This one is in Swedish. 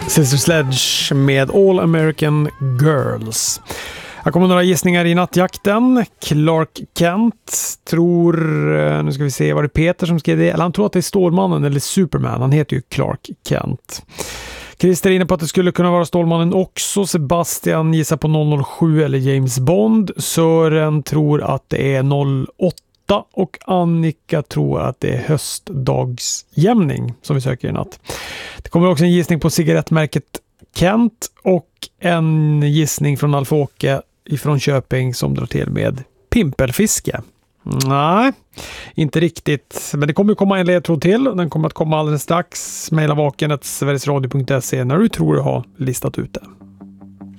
Sister Sledge med All American Girls. Här kommer några gissningar i nattjakten. Clark Kent tror, nu ska vi se, var det Peter som skrev det? Eller han tror att det är Stålmannen eller Superman. Han heter ju Clark Kent. Christer är inne på att det skulle kunna vara Stålmannen också. Sebastian gissar på 007 eller James Bond. Sören tror att det är 08. Och Annika tror att det är höstdagsjämning som vi söker i natt. Det kommer också en gissning på cigarettmärket Kent och en gissning från Alf-Åke ifrån Köping som drar till med pimpelfiske. Nej, inte riktigt. Men det kommer komma en ledtråd till. Den kommer att komma alldeles strax. Maila vaken@sverigesradio.se när du tror du har listat ut det.